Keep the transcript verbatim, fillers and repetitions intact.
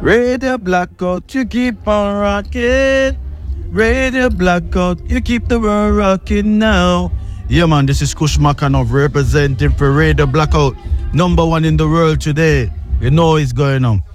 Radio Blackout, you keep on rocking. Radio Blackout, you keep the world rocking now. Yeah, man, this is Kush Makanov representing for Radio Blackout, number one in the world today. You know what's going on.